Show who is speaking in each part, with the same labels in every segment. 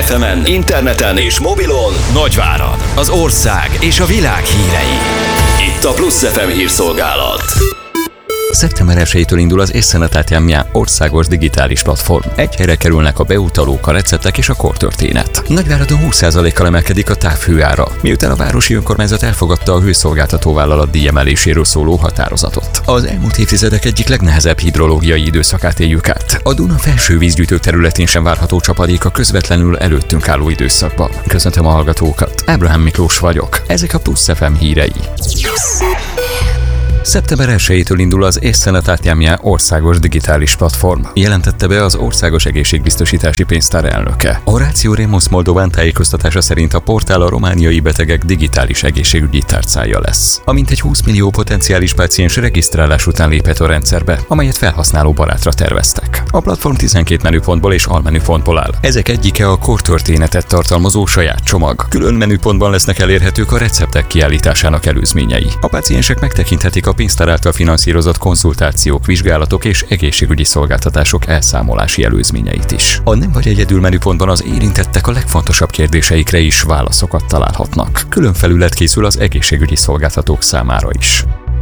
Speaker 1: FM-en, interneten és mobilon Nagyvárad, az ország és a világ hírei. Itt a Plusz FM hírszolgálat.
Speaker 2: Szeptember 1-től indul az Észenetátjámjá országos digitális platform. Egy helyre kerülnek a beutalók, a receptek és a kortörténet. Nagyváradon 20%-kal emelkedik a távhőára, miután a városi önkormányzat elfogadta a hőszolgáltatóvállalat díjemeléséről szóló határozatot. Az elmúlt évtizedek egyik legnehezebb hidrológiai időszakát éljük át. A Duna felső vízgyűjtő területén sem várható csapadék a közvetlenül előttünk álló időszakban. Köszöntöm a hallgatókat, Ábrahám Miklós vagyok. Ezek a Plusz FM hírei. Szeptember 1-től indul az Észenetátjámjá országos digitális platform, jelentette be az Országos Egészségbiztosítási Pénztár elnöke. Horácio Ramos Moldován tájékoztatása szerint a portál a romániai betegek digitális egészségügyi tárcája lesz. A mintegy 20 millió potenciális páciens regisztrálás után léphet a rendszerbe, amelyet felhasználó barátra terveztek. A platform 12 menüpontból és almenüpontból áll. Ezek egyike a kortörténetet tartalmazó saját csomag. Külön menüpontban lesznek elérhetők a receptek kiállításának előzményei. A páciensek megtekinthetik a pénztár által finanszírozott konzultációk, vizsgálatok és egészségügyi szolgáltatások elszámolási előzményeit is. A Nem vagy egyedül menüpontban az érintettek a legfontosabb kérdéseikre is válaszokat találhatnak. Külön felület készül az egészségügyi szolgáltatók számára is.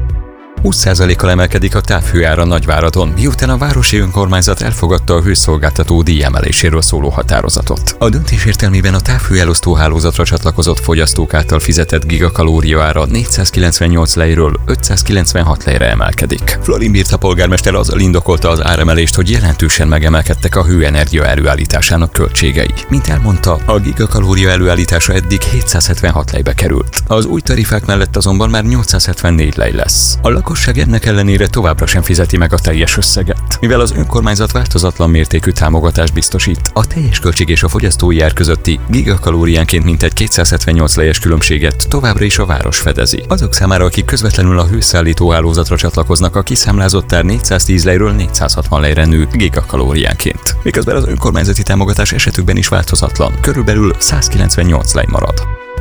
Speaker 2: 20%-kal emelkedik a távhőára Nagyváradon, miután a városi önkormányzat elfogadta a hőszolgáltató díjemeléséről szóló határozatot. A döntés értelmében a távhőelosztó hálózatra csatlakozott fogyasztók által fizetett gigakalória ára 498 lejről 596 lejre emelkedik. Florin Birta polgármester azzal indokolta az áremelést, hogy jelentősen megemelkedtek a hőenergia előállításának költségei. Mint elmondta, a gigakalória előállítása eddig 776 lejbe került. Az új tarifák mellett azonban már 874 lej lesz. A lakosság ennek ellenére továbbra sem fizeti meg a teljes összeget. Mivel az önkormányzat változatlan mértékű támogatást biztosít, a teljes költség és a fogyasztói ár közötti gigakalóriánként mintegy 278 lejes különbséget továbbra is a város fedezi. Azok számára, akik közvetlenül a hőszállító hálózatra csatlakoznak, a kiszámlázott ár 410 lejről 460 lejre nő gigakalóriánként. Miközben az önkormányzati támogatás esetükben is változatlan, körülbelül 198 lej marad.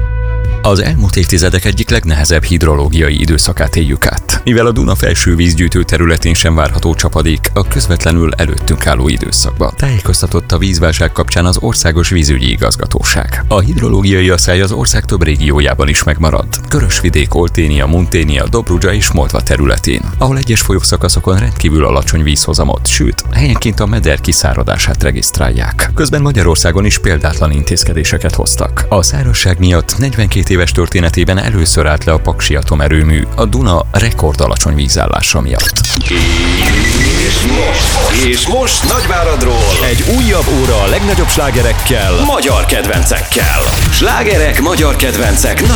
Speaker 2: Az elmúlt évtizedek egyik legnehezebb hidrológiai időszakát éljük át. Mivel a Duna felső vízgyűjtő területén sem várható csapadék a közvetlenül előttünk álló időszakban, tájékoztatott a vízválság kapcsán az Országos Vízügyi Igazgatóság. A hidrológiai asszály az ország több régiójában is megmarad. Körösvidék, Olténia, Munténia, Dobrudzsa és Moldva területén, ahol egyes folyószakaszokon rendkívül alacsony vízhozamot, sőt, helyenként a meder kiszáradását regisztrálják. Közben Magyarországon is példátlan intézkedéseket hoztak. A szárazság miatt 42 éves történetében először állt le a Paksi atomerőmű a Duna rekord alacsony vízállása miatt.
Speaker 1: És most Nagyváradról egy újabb óra a legnagyobb slágerekkel, magyar kedvencekkel. Slágerek, magyar kedvencek